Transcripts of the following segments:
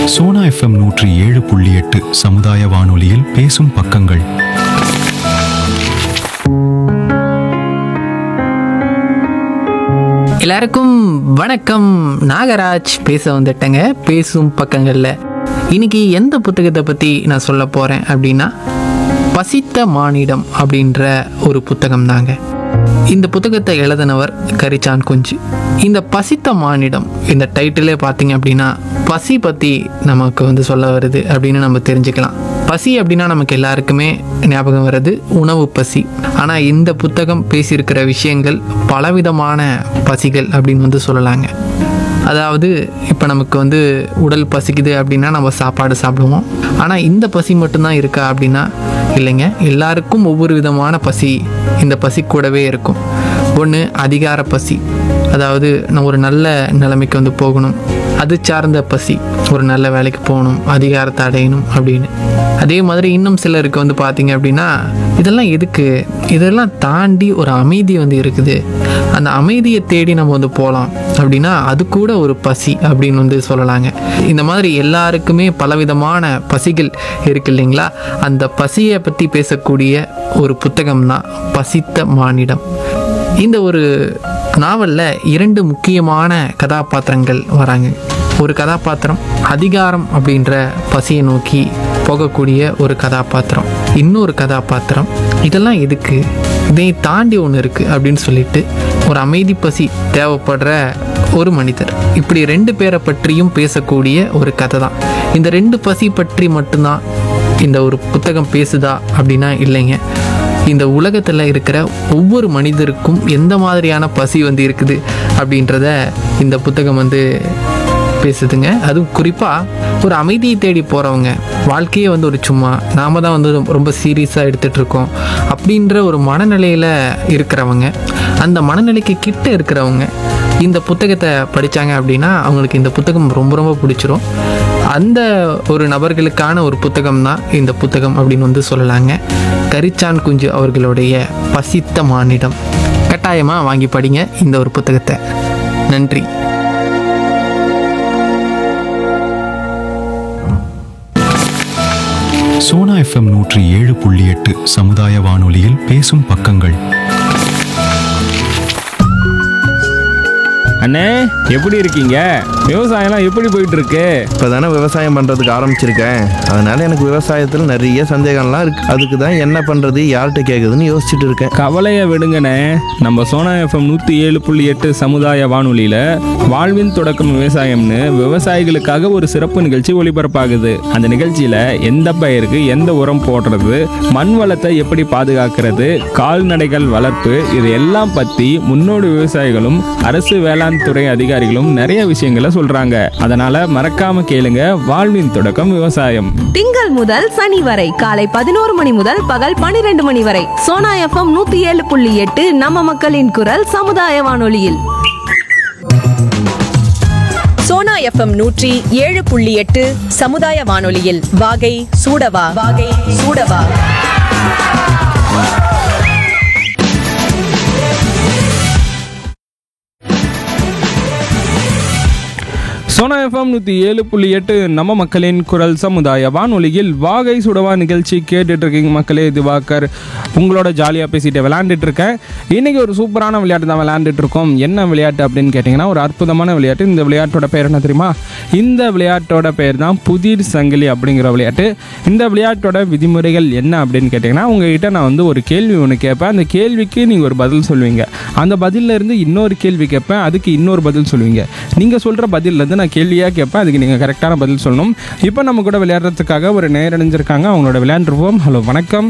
Sona FM 107.8 சமுதாய வானொலியில் பேசும் பக்கங்கள். எல்லாருக்கும் வணக்கம். நாகராஜ் பேச வந்துட்டேங்க பேசும் பக்கங்களில். இன்னைக்கு எந்த புத்தகத்தை பற்றி நான் சொல்ல போகிறேன் அப்படின்னா, பசித்த மானிடம் அப்படின்ற ஒரு புத்தகம் தாங்க. இந்த புத்தகத்தை எழுதினவர் கரிச்சான் குஞ்சு. இந்த பசித்த மானிடம் இந்த டைட்டிலே பார்த்தீங்க அப்படின்னா பசி பற்றி நமக்கு சொல்ல வருது அப்படின்னு நம்ம தெரிஞ்சுக்கலாம். பசி அப்படின்னா நமக்கு எல்லாருக்குமே ஞாபகம் வர்றது உணவு பசி. ஆனால் இந்த புத்தகம் பேசியிருக்கிற விஷயங்கள் பலவிதமான பசிகள் அப்படின்னு சொல்லலாங்க. அதாவது இப்போ நமக்கு உடல் பசிக்குது அப்படின்னா நம்ம சாப்பாடு சாப்பிடுவோம். ஆனால் இந்த பசி மட்டும்தான் இருக்கா அப்படின்னா இல்லைங்க. எல்லாருக்கும் ஒவ்வொரு விதமான பசி இந்த பசி கூடவே இருக்கும். ஒன்று அதிகார பசி, அதாவது நான் ஒரு நல்ல நிலைமைக்கு போகணும், அது சார்ந்த பசி, ஒரு நல்ல வேலைக்கு போகணும், அதிகாரத்தை அடையணும் அப்படின்னு. அதே மாதிரி இன்னும் சிலருக்கு பார்த்தீங்க அப்படின்னா இதெல்லாம் எதுக்கு, இதெல்லாம் தாண்டி ஒரு அமைதி இருக்குது, அந்த அமைதியை தேடி நம்ம போகலாம் அப்படின்னா அது கூட ஒரு பசி அப்படின்னு சொல்லலாங்க. இந்த மாதிரி எல்லாருக்குமே பலவிதமான பசிகள் இருக்கு இல்லைங்களா. அந்த பசியை பற்றி பேசக்கூடிய ஒரு புத்தகம் தான் பசித்த மானிடம். இந்த ஒரு நாவலில் 2 முக்கியமான கதாபாத்திரங்கள் வராங்க. ஒரு கதாபாத்திரம் அதிகாரம் அப்படின்ற பசியை நோக்கி போகக்கூடிய ஒரு கதாபாத்திரம். இன்னொரு கதாபாத்திரம் இதெல்லாம் எதுக்கு, இதை தாண்டி ஒன்று இருக்குது அப்படின்னு சொல்லிட்டு ஒரு அமைதி பசி தேவைப்படுற ஒரு மனிதர். இப்படி 2 பேரை பற்றியும் பேசக்கூடிய ஒரு கதை தான். இந்த 2 பசி பற்றி மட்டும்தான் இந்த ஒரு புத்தகம் பேசுதா அப்படின்னா இல்லைங்க. இந்த உலகத்தில் இருக்கிற ஒவ்வொரு மனிதருக்கும் எந்த மாதிரியான பசி இருக்குது அப்படின்றத இந்த புத்தகம் பேசுதுங்க. அதுவும் குறிப்பாக ஒரு அமைதியை தேடி போகிறவங்க, வாழ்க்கையே ஒரு சும்மா நாம தான் ரொம்ப சீரியஸாக எடுத்துகிட்டு இருக்கோம் அப்படின்ற ஒரு மனநிலையில் இருக்கிறவங்க, அந்த மனநிலைக்கு கிட்ட இருக்கிறவங்க இந்த புத்தகத்தை படித்தாங்க அப்படின்னா அவங்களுக்கு இந்த புத்தகம் ரொம்ப ரொம்ப பிடிச்சிரும். அந்த ஒரு நபர்களுக்கான ஒரு புத்தகம் தான் இந்த புத்தகம் அப்படின்னு சொல்லலாங்க. கரிச்சான் குஞ்சு அவர்களுடைய பசித்த மானிடம். கட்டாயமாக வாங்கி படிங்க இந்த ஒரு புத்தகத்தை. நன்றி. சோனா FM 107.8 சமுதாய வானொலியில் பேசும் பக்கங்கள். அண்ணே, எப்படி இருக்கீங்க? விவசாயம்லாம் எப்படி போயிட்டு இருக்கு? இப்போ தானே விவசாயம் பண்ணுறதுக்கு ஆரம்பிச்சிருக்கேன். அதனால் எனக்கு விவசாயத்தில் நிறைய சந்தேகம்லாம் இருக்குது. அதுக்கு தான் என்ன பண்ணுறது, யார்கிட்ட கேட்குதுன்னு யோசிச்சுட்டு இருக்கேன். கவலையை விடுங்கண்ணே. நம்ம சோனா FM 107.8 சமுதாய வானொலியில் வாழ்வின் தொடக்கம் விவசாயம்னு விவசாயிகளுக்காக ஒரு சிறப்பு நிகழ்ச்சி ஒளிபரப்பாகுது. அந்த நிகழ்ச்சியில் எந்த பயிருக்கு எந்த உரம் போடுறது, மண் வளத்தை எப்படி பாதுகாக்கிறது, கால்நடைகள் வளர்ப்பு, இது எல்லாம் பற்றி முன்னோடி விவசாயிகளும் அரசு வேளாண் துறை அதிகாரிகளும் நிறைய விஷயங்களை சொல்றாங்க. அதனால மறக்காம கேளுங்க வாழ்வின் தொடக்கம் விவசாயம். திங்கள் முதல் சனி வரை காலை 11 மணி முதல் பகல் 12 மணி வரை சோனா FM 107.8 நம்ம மக்களின் குரல் சமுதாய வானொலியில். சோனா FM 107.8 சமுதாய வானொலியில் வாகை சூடவா. சோனா FM 107.8 நம்ம மக்களின் குரல் சமுதாய வானொலியில் வாகை சுடவா நிகழ்ச்சி கேட்டுட்டு இருக்கீங்க மக்களே. திவாகர் உங்களோட ஜாலியாக பேசிட்டு விளையாண்டுட்டு இருக்கேன். இன்றைக்கி ஒரு சூப்பரான விளையாட்டு தான் விளையாண்டுட்டு இருக்கோம். என்ன விளையாட்டு அப்படின்னு கேட்டிங்கன்னா ஒரு அற்புதமான விளையாட்டு. இந்த விளையாட்டோட பேர் என்ன தெரியுமா? இந்த விளையாட்டோட பேர் தான் புதிர் சங்கிலி அப்படிங்கிற விளையாட்டு. இந்த விளையாட்டோட விதிமுறைகள் என்ன அப்படின்னு கேட்டிங்கன்னா, உங்ககிட்ட நான் ஒரு கேள்வி ஒன்று கேட்பேன். அந்த கேள்விக்கு நீங்கள் ஒரு பதில் சொல்லுவீங்க. அந்த பதிலில் இருந்து இன்னொரு கேள்வி கேட்பேன், அதுக்கு இன்னொரு பதில் சொல்லுவீங்க. நீங்கள் சொல்கிற பதிலிருந்து நான் கேள்வியாக கேட்பேன், அதுக்கு நீங்கள் கரெக்டான பதில் சொல்லணும். இப்போ நம்ம கூட விளையாடுறதுக்காக ஒரு நேர் அணிஞ்சிருக்காங்க. அவங்களோட விளையாண்டுருவோம். ஹலோ, வணக்கம்.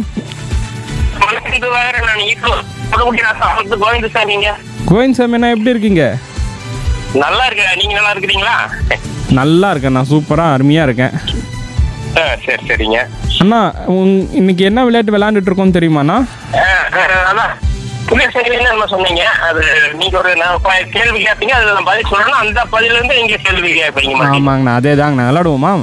கோவிந்த் சாமி, எப்படி இருக்கீங்க? நல்லா இருக்கேன். நீங்க நல்லா இருக்கிறீங்களா? நல்லா இருக்கேன், நான் சூப்பராக அருமையாக இருக்கேன். சரி சரிங்க அண்ணா. இன்னைக்கு என்ன விளையாட்டு விளையாண்டுட்டு இருக்கோம் தெரியுமாண்ணா? அதான் புதிர் சங்கிலின்னு நம்ம சொன்னீங்க. அது நீங்க ஒரு கேள்வி கேட்பீங்க, அதுல நான் பதில் சொல்லணும். அந்த பதில இருந்து நீங்க கேள்வி கேட்பீங்க. ஆமாங்கண்ணா, அதே தாங்கண்ணா. விளையாடுவோமா?